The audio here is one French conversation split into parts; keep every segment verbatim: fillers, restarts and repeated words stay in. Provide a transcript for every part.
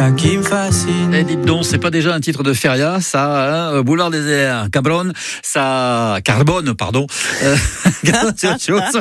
ça qui me fascine. Et dites donc, c'est pas déjà un titre de Feria, ça, hein, Boulevard Désert, Cabron, ça, Carbone, pardon. Euh, c'est autre chose.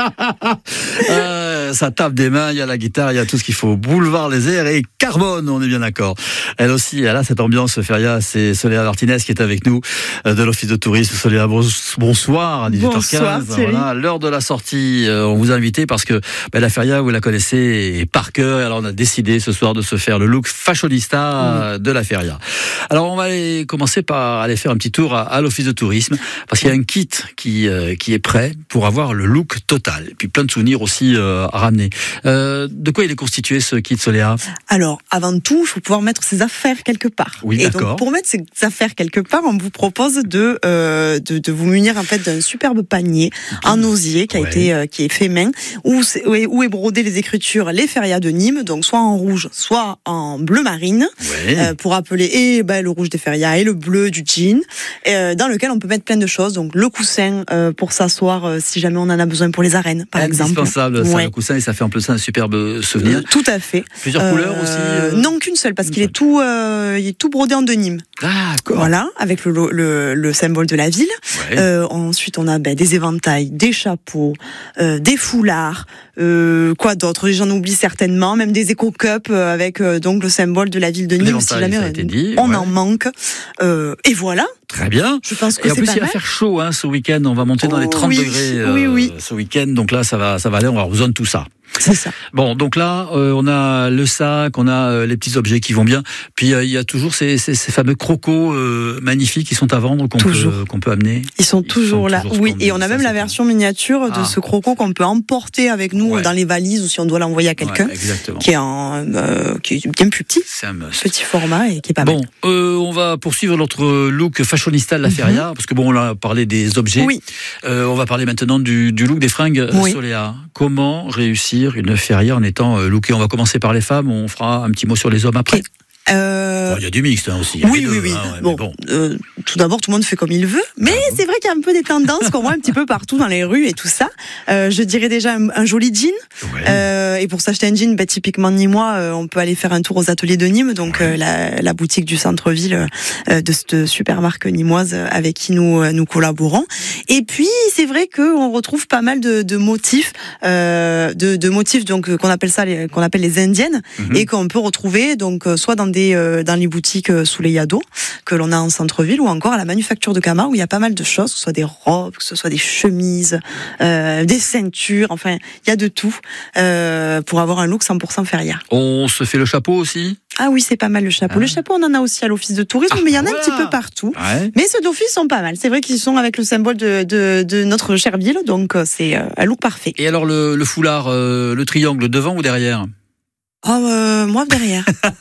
euh, ça tape des mains, il y a la guitare, il y a tout ce qu'il faut. Boulevard Désert et Carbone, on est bien d'accord. Elle aussi, elle a cette ambiance, Feria. C'est Soléa Martinez qui est avec nous de l'Office de tourisme. Soléa, bonsoir à dix-huit heures quinze. Bonsoir, voilà, l'heure de la sortie. Euh, on vous a invité parce que ben, la Feria, vous la connaissez par cœur. Alors on a décidé ce soir de se faire le look fashionista mmh. de la Feria. Alors on va aller commencer par aller faire un petit tour à, à l'Office de tourisme parce qu'il y a un kit qui euh, qui est prêt pour avoir le look total. Et puis plein de souvenirs aussi euh, à ramener. Euh, de quoi il est constitué ce kit, Soléa? Alors avant tout, il faut pouvoir mettre ses affaires quelque part. Oui, et d'accord. donc pour mettre ses affaires quelque part, on vous propose de euh, de, de vous munir en fait d'un superbe panier mmh. en osier qui a ouais. été euh, qui est fait main où c'est, où est brodé les écritures les Feria de Nîmes, donc soit en rouge, soit en bleu marine, ouais. euh, pour rappeler et ben le rouge des Feria et le bleu du jean, euh, dans lequel on peut mettre plein de choses. Donc le coussin euh, pour s'asseoir euh, si jamais on en a besoin pour les arènes, par exemple. Indispensable, ça, ouais. le coussin, et ça fait en plus ça un superbe souvenir. Euh, tout à fait. Plusieurs euh, couleurs aussi. Euh... Non, qu'une seule, parce qu'il est tout, euh, il est tout brodé en de Nîmes. D'accord. Voilà, avec le, le, le symbole de la ville. Ouais. Euh, ensuite, on a ben, des éventails, des chapeaux, euh, des foulards, euh, quoi d'autre? J'en oublie certainement, même des éco-cups avec euh, donc le symbole de la ville de Nîmes. Si jamais ça a été dit, on ouais. en manque. Euh, et voilà. Très bien. Je pense que et en c'est plus, pas il va mal. faire chaud hein, ce week-end. On va monter dans oh, les trente oui, degrés euh, oui, oui. ce week-end. Donc là, ça va, ça va aller. On va besoin de tout ça. C'est ça. Bon, donc là, euh, on a le sac, on a euh, les petits objets qui vont bien. Puis euh, il y a toujours ces, ces, ces fameux crocos euh, magnifiques qui sont à vendre qu'on peut, qu'on peut amener. Ils sont Ils toujours sont là. Toujours oui, et on a ça, même la version bien. miniature de ah. ce croco qu'on peut emporter avec nous ouais. dans les valises ou si on doit l'envoyer à quelqu'un. Ouais, qui est en, euh, qui est bien plus petit. C'est un must. Petit format et qui est pas bon, mal. Bon, euh, on va poursuivre notre look fashionista de la Feria, mm-hmm. parce que bon, on a parlé des objets. Oui. Euh, on va parler maintenant du, du look des fringues, oui. Soléa. Comment réussir une Feria en étant euh, lookée? On va commencer par les femmes, on fera un petit mot sur les hommes après. Okay. Euh... Bon, il y a du mixte hein, aussi. Oui, deux, oui, oui. Hein, ouais, bon, bon. Euh, tout d'abord, tout le monde fait comme il veut, mais ah, c'est vrai qu'il y a un peu des tendances qu'on voit un petit peu partout dans les rues et tout ça. Euh, je dirais déjà un, un joli jean. Ouais. Euh, et pour s'acheter un jean, bah, typiquement nîmois, euh, on peut aller faire un tour aux ateliers de Nîmes, donc ouais. euh, la, la boutique du centre-ville euh, de cette super marque nîmoise avec qui nous euh, nous collaborons. Et puis c'est vrai qu'on retrouve pas mal de, de motifs, euh, de, de motifs donc qu'on appelle ça, les, qu'on appelle les indiennes, mm-hmm. et qu'on peut retrouver donc soit dans des euh, dans les boutiques euh, sous les yados que l'on a en centre-ville ou encore à la manufacture de Camar où il y a pas mal de choses, que ce soit des robes, que ce soit des chemises, euh, des ceintures, enfin il y a de tout euh, pour avoir un look cent pour cent Feria. On se fait le chapeau aussi? Ah oui, c'est pas mal le chapeau. Ah. Le chapeau, on en a aussi à l'office de tourisme, ah, mais il y en a voilà. un petit peu partout. Ouais. Mais ceux d'office sont pas mal. C'est vrai qu'ils sont avec le symbole de, de, de notre chère ville, donc c'est un look parfait. Et alors le, le foulard, euh, le triangle, devant ou derrière? Oh, euh, moi derrière.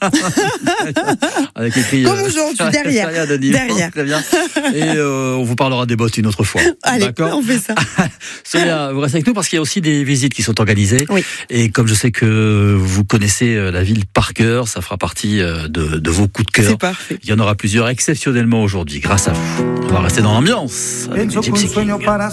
Avec écrit, comme aujourd'hui, euh, derrière. De derrière. Très bien. Et euh, on vous parlera des bottes une autre fois. Allez, d'accord, on fait ça. Soléa, vous restez avec nous parce qu'il y a aussi des visites qui sont organisées. Oui. Et comme je sais que vous connaissez la ville par cœur, ça fera partie de, de vos coups de cœur. C'est parfait. Il y en aura plusieurs exceptionnellement aujourd'hui, grâce à vous. On va rester dans l'ambiance avec Gypsy King.